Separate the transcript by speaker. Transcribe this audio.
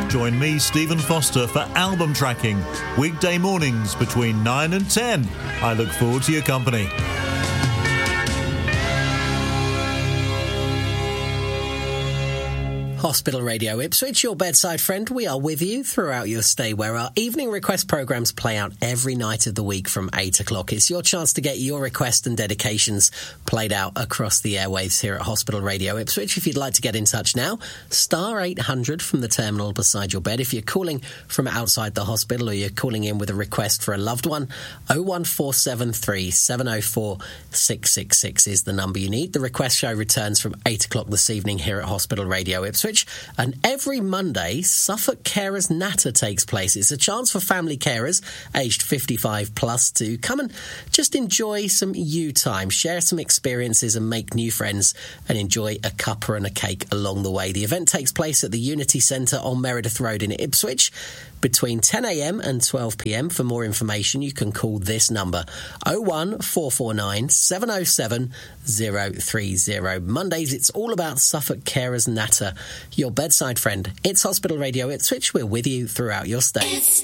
Speaker 1: Join me, Stephen Foster, for album tracking, weekday mornings between 9 and 10. I look forward to your company.
Speaker 2: Hospital Radio Ipswich, your bedside friend. We are with you throughout your stay, where our evening request programmes play out every night of the week from 8 o'clock. It's your chance to get your requests and dedications played out across the airwaves here at Hospital Radio Ipswich. If you'd like to get in touch now, star 800 from the terminal beside your bed. If you're calling from outside the hospital or you're calling in with a request for a loved one, 01473 704 666 is the number you need. The request show returns from 8 o'clock this evening here at Hospital Radio Ipswich. And every Monday, Suffolk Carers Natter takes place. It's a chance for family carers aged 55 plus to come and just enjoy some you time, share some experiences and make new friends and enjoy a cuppa and a cake along the way. The event takes place at the Unity Centre on Meredith Road in Ipswich between 10 a.m. and 12 p.m. For more information, you can call this number, 01449 707 030. Mondays, it's all about Suffolk Carers Natter, your bedside friend. It's Hospital Radio Ipswich. We're with you throughout your stay.